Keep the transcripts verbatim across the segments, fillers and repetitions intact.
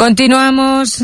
Continuamos.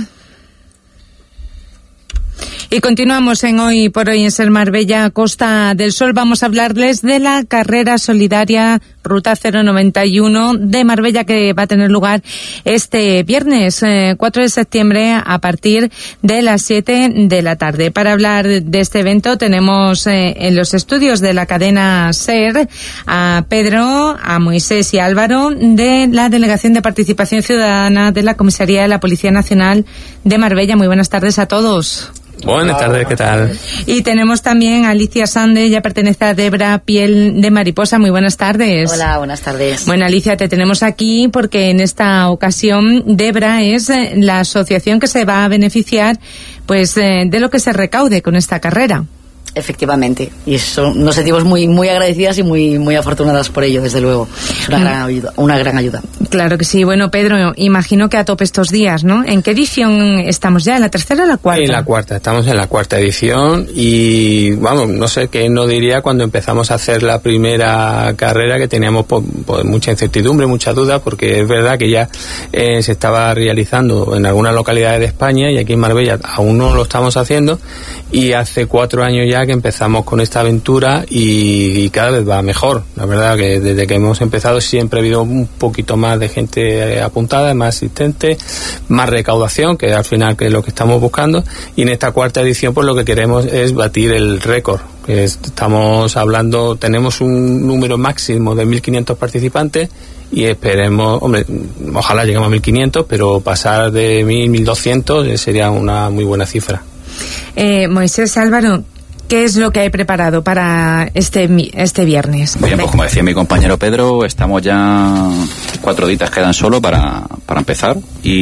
Y continuamos en Hoy por Hoy en Ser Marbella, Costa del Sol. Vamos a hablarles de la carrera solidaria Ruta cero noventa y uno de Marbella, que va a tener lugar este viernes eh, cuatro de septiembre a partir de las siete de la tarde. Para hablar de este evento tenemos eh, en los estudios de la cadena SER a Pedro, a Moisés y a Álvaro de la Delegación de Participación Ciudadana de la Comisaría de la Policía Nacional de Marbella. Muy buenas tardes a todos. Buenas tardes, ¿qué tal? Y tenemos también a Alicia Sande, ella pertenece a Debra Piel de Mariposa. Muy buenas tardes. Hola, buenas tardes. Bueno, Alicia, te tenemos aquí porque en esta ocasión Debra es la asociación que se va a beneficiar pues de lo que se recaude con esta carrera. Efectivamente, y eso, nos sentimos muy muy agradecidas y muy muy afortunadas por ello, desde luego. Es una gran ayuda, una gran ayuda. Claro que sí. Bueno, Pedro, imagino que a tope estos días, ¿no? ¿En qué edición estamos ya? ¿En la tercera o la cuarta? En la cuarta, estamos en la cuarta edición y, vamos, no sé qué nos diría cuando empezamos a hacer la primera carrera, que teníamos pues, pues, mucha incertidumbre, mucha duda, porque es verdad que ya eh, se estaba realizando en algunas localidades de España y aquí en Marbella aún no lo estamos haciendo, y hace cuatro años ya que empezamos con esta aventura y, y cada vez va mejor. La verdad que desde que hemos empezado siempre ha habido un poquito más de gente apuntada, más asistente, más recaudación, que al final que es lo que estamos buscando, y en esta cuarta edición pues lo que queremos es batir el récord. Que estamos hablando, tenemos un número máximo de mil quinientos participantes y esperemos, hombre, ojalá lleguemos a mil quinientos, pero pasar de mil, mil doscientos sería una muy buena cifra. Eh, Moisés, Álvaro, ¿qué es lo que hay preparado para este este viernes? Bien, pues como decía mi compañero Pedro, estamos ya cuatro días quedan solo para, para empezar,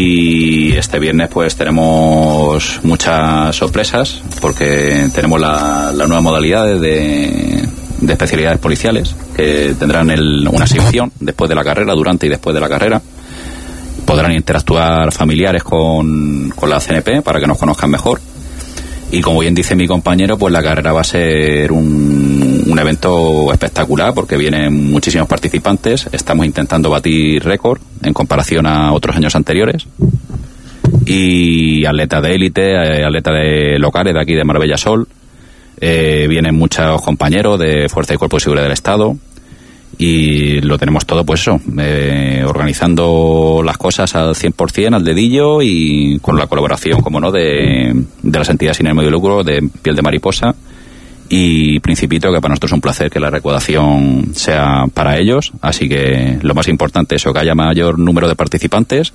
y este viernes pues tenemos muchas sorpresas porque tenemos la, la nueva modalidad de, de especialidades policiales que tendrán el, una sección después de la carrera, durante y después de la carrera. Podrán interactuar familiares con, con la C N P para que nos conozcan mejor. Y como bien dice mi compañero, pues la carrera va a ser un, un evento espectacular porque vienen muchísimos participantes. Estamos intentando batir récord en comparación a otros años anteriores. Y atletas de élite, atletas de locales de aquí de Marbella Sol. Eh, vienen muchos compañeros de Fuerza y Cuerpo de Seguridad del Estado. Y lo tenemos todo, pues eso, eh, organizando las cosas al cien por ciento, al dedillo, y con la colaboración, como no, de, de las entidades sin ánimo de lucro, de Piel de Mariposa y Principito, que para nosotros es un placer que la recaudación sea para ellos. Así que lo más importante es eso, que haya mayor número de participantes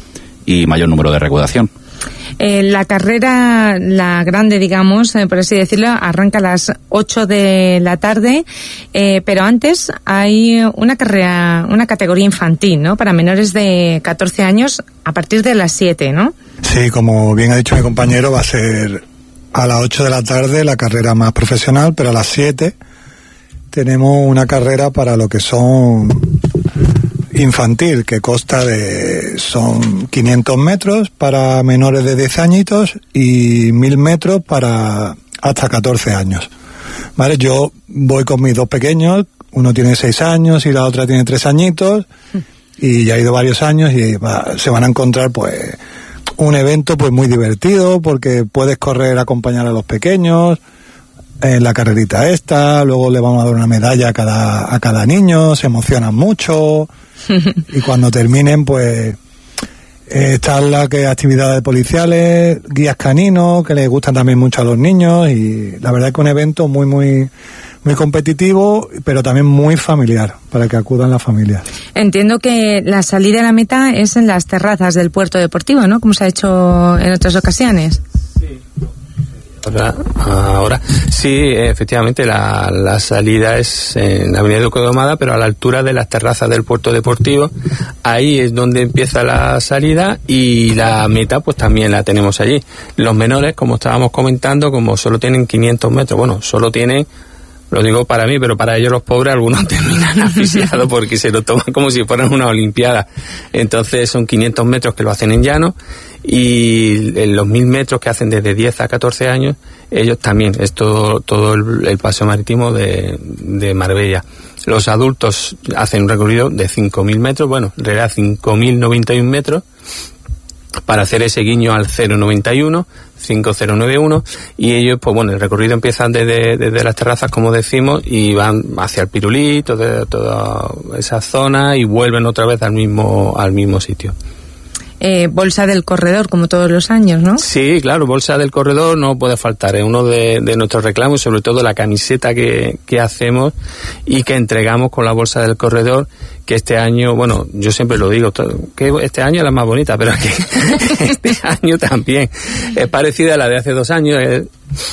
y mayor número de recaudación. Eh, la carrera, la grande, digamos, eh, por así decirlo, arranca a las ocho de la tarde, eh, pero antes hay una carrera, una categoría infantil, ¿no? Para menores de catorce años a partir de las siete, ¿no? Sí, como bien ha dicho mi compañero, va a ser a las ocho de la tarde la carrera más profesional, pero a las siete tenemos una carrera para lo que son infantil, que consta de, son quinientos metros para menores de diez añitos y mil metros para hasta catorce años. Vale, yo voy con mis dos pequeños, uno tiene seis años y la otra tiene tres añitos, y ya ha ido varios años y va, se van a encontrar pues un evento pues muy divertido porque puedes correr, acompañar a los pequeños en la carrerita esta, luego le vamos a dar una medalla a cada, a cada niño, se emocionan mucho. Y cuando terminen, pues eh, están las que actividades policiales, guías caninos, que les gustan también mucho a los niños, y la verdad es que un evento muy, muy, muy competitivo, pero también muy familiar, para que acudan las familias. Entiendo que la salida a la meta es en las terrazas del puerto deportivo, ¿no? Como se ha hecho en otras ocasiones. Sí. Ahora, ahora sí, efectivamente la, la salida es en la Avenida Duque de Ahumada, pero a la altura de las terrazas del puerto deportivo. Ahí es donde empieza la salida, y la meta pues también la tenemos allí. Los menores, como estábamos comentando, como solo tienen quinientos metros, bueno, solo tienen, lo digo para mí, pero para ellos los pobres algunos terminan asfixiados porque se lo toman como si fueran una olimpiada. Entonces son quinientos metros que lo hacen en llano, y en los mil metros que hacen desde diez a catorce años, ellos también, es todo, todo el, el paseo marítimo de, de Marbella. Los adultos hacen un recorrido de cinco mil metros, bueno, en realidad cinco mil noventa y uno metros, para hacer ese guiño al cero noventa y uno, cinco cero nueve uno, y ellos, pues bueno, el recorrido empieza desde, desde las terrazas, como decimos, y van hacia el Pirulí, toda, toda esa zona, y vuelven otra vez al mismo, al mismo sitio. Eh, bolsa del corredor, como todos los años, ¿no? Sí, claro, bolsa del corredor no puede faltar, es uno de, de nuestros reclamos, sobre todo la camiseta que, que hacemos y que entregamos con la bolsa del corredor, que este año, bueno, yo siempre lo digo, que este año es la más bonita, pero que este año también es parecida a la de hace dos años, es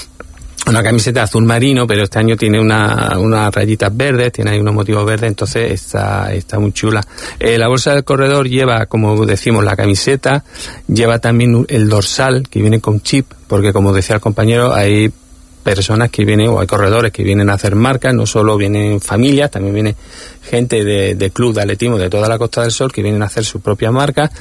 una camiseta azul marino, pero este año tiene una, unas rayitas verdes, tiene ahí unos motivos verdes, entonces está, está muy chula. Eh, la bolsa del corredor lleva, como decimos, la camiseta, lleva también el dorsal, que viene con chip, porque como decía el compañero, hay personas que vienen, o hay corredores que vienen a hacer marcas, no solo vienen familias, también viene gente de, de club de atletismo de toda la Costa del Sol que vienen a hacer su propia marca,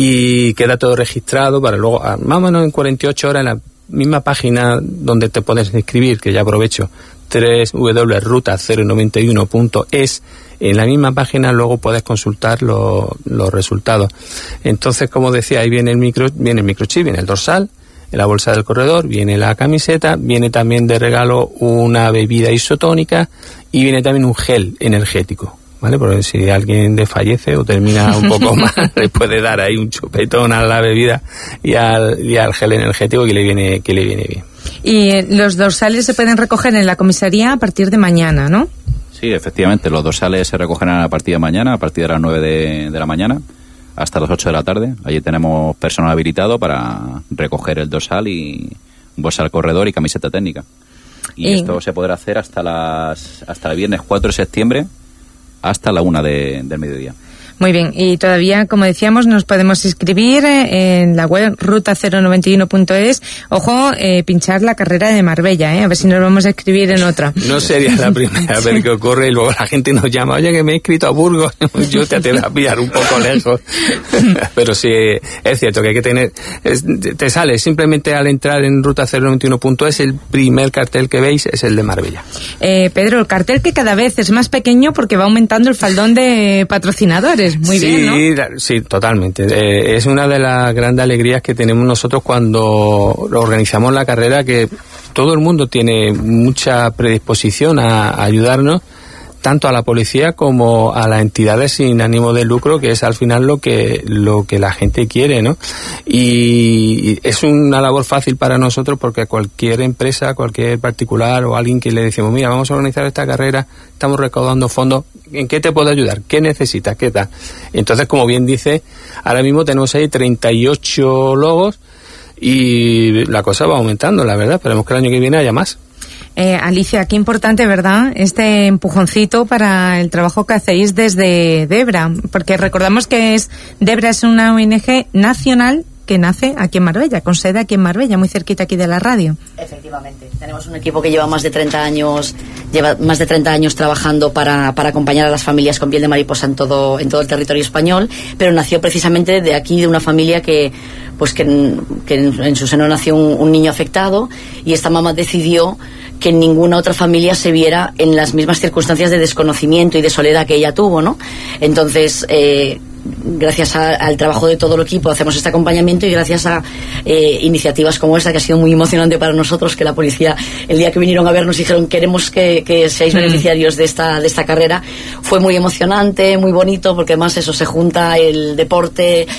y queda todo registrado para luego, más o menos en cuarenta y ocho horas, en la misma página donde te puedes inscribir, que ya aprovecho, doble u doble u doble punto ruta cero noventa y uno punto es, en la misma página luego puedes consultar los, los resultados. Entonces, como decía, ahí viene el micro, viene el microchip, viene el dorsal, en la bolsa del corredor, viene la camiseta, viene también de regalo una bebida isotónica y viene también un gel energético, ¿vale? Porque si alguien desfallece o termina un poco mal, le puede dar ahí un chupetón a la bebida y al, y al gel energético que le viene, que le viene bien. Y los dorsales se pueden recoger en la comisaría a partir de mañana, ¿no? Sí, efectivamente, los dorsales se recogerán a partir de mañana, a partir de las nueve de, de la mañana hasta las ocho de la tarde. Allí tenemos personal habilitado para recoger el dorsal y bolsa al corredor y camiseta técnica. Y, y esto se podrá hacer hasta las hasta el viernes cuatro de septiembre hasta la una de, del mediodía. Muy bien, y todavía, como decíamos, nos podemos inscribir en la web ruta cero noventa y uno punto es. Ojo, eh, pinchar la carrera de Marbella, ¿eh? A ver si nos vamos a inscribir en otra. No sería la primera vez que ocurre y luego la gente nos llama, oye, que me he inscrito a Burgos, yo te, te voy a pillar un poco lejos. Pero sí, es cierto que hay que tener, es, te sale simplemente al entrar en ruta cero noventa y uno punto es, el primer cartel que veis es el de Marbella. Eh, Pedro, el cartel que cada vez es más pequeño porque va aumentando el faldón de patrocinadores. Muy sí, bien, ¿no? Sí, totalmente. Eh, es una de las grandes alegrías que tenemos nosotros cuando organizamos la carrera, que todo el mundo tiene mucha predisposición a, a ayudarnos, tanto a la policía como a las entidades sin ánimo de lucro, que es al final lo que lo que la gente quiere, ¿no? Y es una labor fácil para nosotros porque cualquier empresa, cualquier particular o alguien que le decimos, mira, vamos a organizar esta carrera, estamos recaudando fondos, ¿en qué te puedo ayudar? ¿Qué necesitas? ¿Qué tal? Entonces, como bien dice, ahora mismo tenemos ahí treinta y ocho logos y la cosa va aumentando, la verdad. Esperemos que el año que viene haya más. Eh, Alicia, qué importante, ¿verdad?, este empujoncito para el trabajo que hacéis desde Debra, porque recordamos que es Debra es una O N G nacional que nace aquí en Marbella, con sede aquí en Marbella, muy cerquita aquí de la radio. Efectivamente, tenemos un equipo que lleva más de treinta años, lleva más de treinta años trabajando para, para acompañar a las familias con piel de mariposa en todo, en todo el territorio español, pero nació precisamente de aquí, de una familia que, pues que, que en, en su seno nació un, un niño afectado, y esta mamá decidió que ninguna otra familia se viera en las mismas circunstancias de desconocimiento y de soledad que ella tuvo, ¿no? Entonces, eh, gracias a, al trabajo de todo el equipo hacemos este acompañamiento, y gracias a eh, iniciativas como esta, que ha sido muy emocionante para nosotros, que la policía el día que vinieron a vernos dijeron queremos que, que seáis beneficiarios de esta, de esta carrera, fue muy emocionante, muy bonito, porque además eso se junta el deporte,